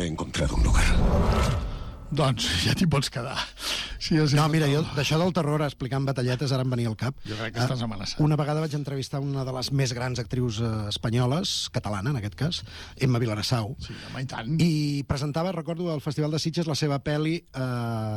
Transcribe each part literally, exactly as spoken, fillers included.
He encontrado un lugar. Doncs ja t'hi pots quedar. Sí, sí, no, mira, jo d'això del terror, explicant batalletes, ara em venia al cap. Jo crec que estàs amenaçat. Una vegada vaig entrevistar una de les més grans actrius eh, espanyoles, catalana en aquest cas, Emma Vilarassau. Sí, home, i tant. I presentava, recordo, al Festival de Sitges la seva pel·li eh,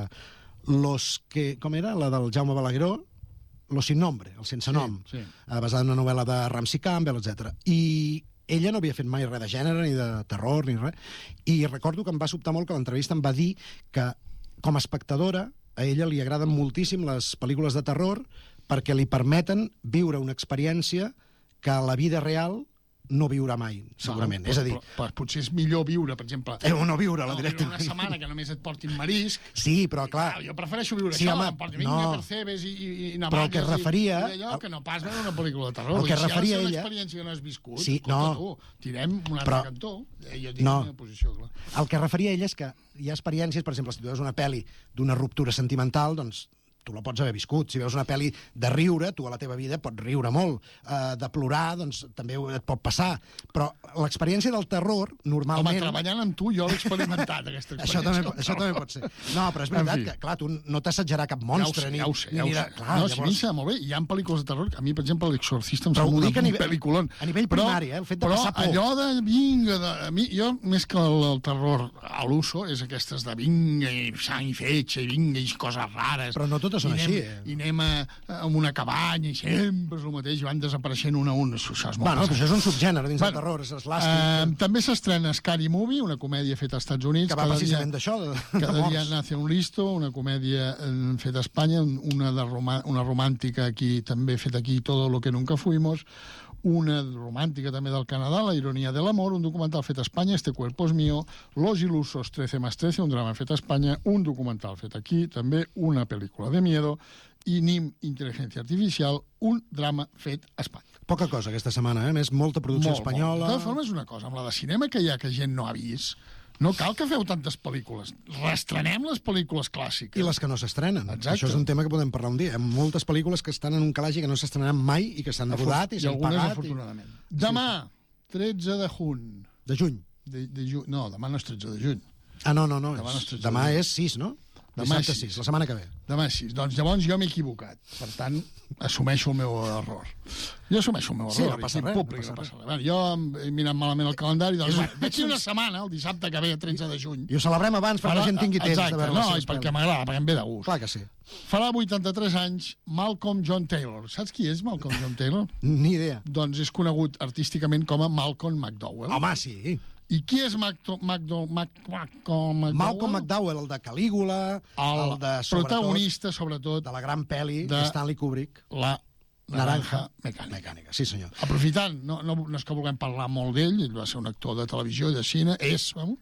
Los que... com era? La del Jaume Balagueró, Los sin nombre, el sense Sí, nom, sí. eh, basada en una novel·la de Ramsey Campbell, etcètera. I ella no havia fet mai res de gènere, ni de terror, ni res. I recordo que em va sobtar molt que l'entrevista em va dir que, com a espectadora, a ella li agraden moltíssim les pel·lícules de terror perquè li permeten viure una experiència que a la vida real no viurà mai, segurament. No, és a dir... Però, però potser és millor viure, per exemple... Eh, o no viure-la no, directament. Una setmana que només et portin marisc... Sí, però clar... Jo prefereixo viure sí, això, home, em portin vinga, no. percebes i, i, i navares... Però el que es referia... I, i allò, que no pas veure una pel·lícula de terror. El que es referia si ha de ser una ella... experiència que no has viscut, Sí, escolta, no. tu, tirem un altre Però- cantó. Eh, jo tinc No. una posició, clar. El que es referia ella és que hi ha experiències, per exemple, si tu veus una pel·li d'una ruptura sentimental, doncs tu la pots haver viscut. Si veus una pel·li de riure, tu a la teva vida pots riure molt. Uh, de plorar, doncs també et pot passar. Però l'experiència del terror, normalment... Home, treballant amb tu, jo l'he experimentat, aquesta experiència. Això també, això també pot ser. No, però és veritat En fi. que, clar, tu no t'assetjarà cap monstre. Ja ho sé, ni, ja ho sé. Ja ni ho de- sé. Clar, no, si a mi em llavors... sembla molt bé. Hi ha pel·lícules de terror, a mi, per exemple, l'Exorcista em Però sembla ho dic a un nivell- pel·lículon. a nivell primari, eh, el fet de però passar por. allò de vinga, de, a mi, jo, més que el, el terror a l'uso, és aquestes de vinga, i sang i fetge, i vinga, i coses rares. Però no totes són I anem, així, eh? I anem a, a una cabanya, i sempre és el mateix, i van desapareixent un a un. Això, això és molt Bueno, pesat. però això és un subgènere dins Bueno, del terror, és Eh, eslàstic. també s'estrena Scary Movie, una comèdia feta als Estats Units. Que va Cada precisament dia- d'això, de, de Cada dia morts. nace un listo, una comèdia eh, feta a Espanya, una, de roma, una romàntica aquí, també feta aquí, Todo lo que nunca fuimos, una romàntica també del Canadà, La ironia del amor, un documental fet a Espanya, Este cuerpo es mío, Los ilusos trece más trece, un drama fet a Espanya, un documental fet aquí, també una pel·lícula de miedo, i N I M, Inteligencia Artificial, un drama fet a Espanya. Poca cosa aquesta setmana, eh? A més, molta producció Molt, espanyola... Molt. De totes formes, una cosa, amb la de cinema que hi ha que gent no ha vist, no cal que feu tantes pel·lícules. Reestrenem les pel·lícules clàssiques. I les que no s'estrenen. Exacte. Això és un tema que podem parlar un dia. Hi ha moltes pel·lícules que estan en un calaix i que no s'estrenaran mai i que s'han rodat i I s'han algunes, pagat. afortunadament. I... Demà, tretze de juny. I... De juny. De, de ju... No, demà no és tretze de juny. Ah, no, no, no. Demà no és És... tretze Demà de juny. és sis, no? Demà és Dissabte sis. sis, la setmana que ve. Demà és sis. Doncs llavors jo m'he equivocat. Per tant, assumeixo el meu error. Jo assumeixo el meu error. Sí, no passa i res, públic, no passa no passa res. Bueno, jo he mirat malament el calendari, doncs bueno, d'aquí una setmana, el dissabte que ve, tretze de juny. I ho celebrem abans perquè la gent tingui temps Exacte, de veure no, les i seves perquè pel·lis. m'agrada, perquè em ve de gust. Clar que sí. Farà vuitanta-tres anys Malcolm John Taylor. Saps qui és Malcolm John Taylor? Ni idea. Doncs és conegut artísticament com a Malcolm McDowell. Home, sí. I qui és Macdo, Macdo, Mac, Malcolm McDowell? Malcolm McDowell, el de Calígula, el, El, de, sobretot, protagonista, sobretot, de la gran pel·li de- de Stanley Kubrick, la Naranja Naranja Mecànica. Mecànica. Sí, senyor. Aprofitant, no, no, no és que vulguem parlar molt d'ell, ell va ser un actor de televisió i de cine, és, vamos,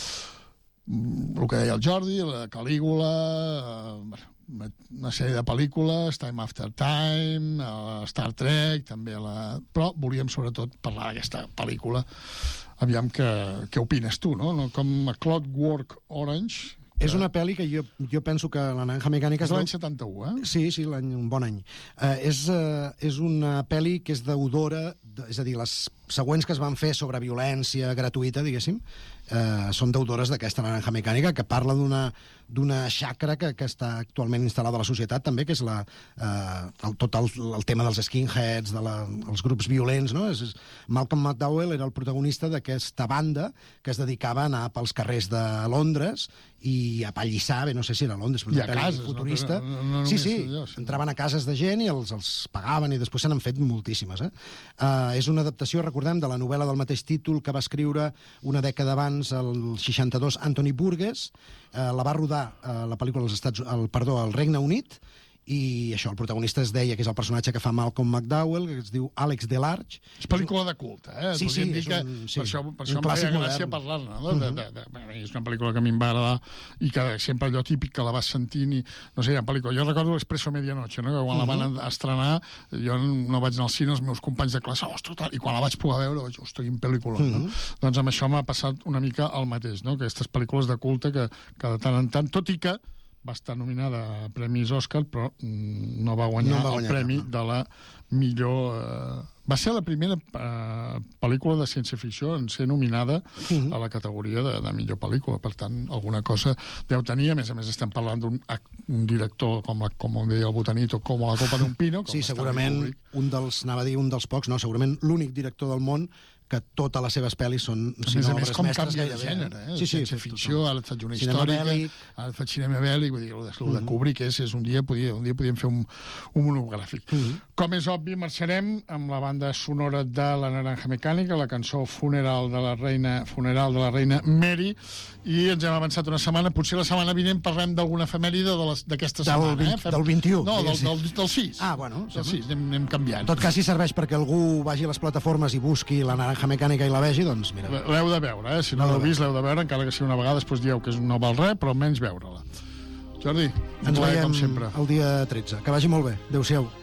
mm, el que deia el Jordi, la Calígula, eh, bueno, una sèrie de pel·lícules, Time After Time, eh, Star Trek, també la... Però volíem sobretot parlar d'aquesta pel·lícula. Aviam què, què opines tu, no? No, com a Clockwork Orange. És una pel·li que jo, jo penso que la Naranja Mecànica... És l'any setanta-u, eh? Sí, sí, l'any, un bon any. Uh, és, uh, és una pel·li que és deudora, de, és a dir, les següents que es van fer sobre violència gratuïta, diguéssim, uh, són deudores d'aquesta Naranja Mecànica, que parla d'una d'una xacra que, que està actualment instal·lada a la societat, també, que és la, uh, el, tot el, el tema dels skinheads, de la, els grups violents, no? És, és, Malcolm McDowell era el protagonista d'aquesta banda que es dedicava a anar pels carrers de Londres i a pallissar, bé, no sé si era a Londres, però I una a pel·li cases, no? futurista. No, no, no sí, només sí, allò, sí. entraven a cases de gent i els, els pagaven i després se n'han fet moltíssimes. Eh? Uh, és una adaptació, recordem, de la novel·la del mateix títol que va escriure una dècada abans, el seixanta-dos, Anthony Burgess. Uh, la va rodar uh, la pel·lícula als Estats, el, perdó, al Regne Unit, i això, el protagonista es deia, que és el personatge que fa Malcolm McDowell, que es diu Alex Delarge. És pel·lícula de culte, eh? Sí, sí, Podríem dir és que un- sí, per això, per això un em feia clàssic gràcia modern. parlar-ne. No? De, de, de, de, és una pel·lícula que a mi em va agradar i que sempre allò típic que la vas sentint i, no sé, hi ha pel·lícula. Jo recordo l'Expresso Medianoche, no? Que quan la van estrenar jo no vaig anar al cine, els meus companys de classe, ostres, tal, i quan la vaig poder veure vaig dir, ostres, quin pel·lícula. No? Doncs amb això m'ha passat una mica el mateix, no? Aquestes pel·lícules de culte que, que de tant en tant, tot i que va estar nominada a Premis Òscar, però mm, no va guanyar, No va guanyar el premi cap, no. de la millor eh, Va ser la primera uh, pel·lícula de ciència-ficció en ser nominada uh-huh. a la categoria de, de millor pel·lícula. Per tant, alguna cosa deu tenir. A més a més, estem parlant d'un un director, com, la, com deia el Botanito, com a la Copa d'un Pino. Sí, segurament un dels, anava a dir, un dels pocs, no, segurament l'únic director del món que totes les seves pel·lis són, si no, no, a més, obres com mestres canvia de gairebé. gènere, eh? Sí, sí, ciència-ficció, ara et faig una cinema històrica, bèl·lic. ara et faig cinema bèl·lic, vull dir, el de, el de Kubrick és, és un dia, podia, un dia podíem fer un, un monogràfic. Uh -huh. Com és obvi, marxarem amb la banda sonora de La Naranja Mecànica, la cançó Funeral de la reina, Funeral de la reina Mary, i ens hem avançat una setmana, potser la setmana vinent parlem d'alguna efemèride d'aquesta setmana. Del, eh? Fem... del vint-i-u. No, del, del, del sis. Ah, bueno. Del sis, anem, anem canviant. En tot cas, si serveix perquè algú vagi a les plataformes i busqui La Naranja Mecànica i la vegi, doncs mira. L'heu de veure, eh? Si no l'heu vist, l'heu de veure, encara que sigui una vegada, després dieu que no val res, però almenys veure-la. Jordi, ens veiem com sempre. el dia tretze. Que vagi molt bé. Adéu-siau.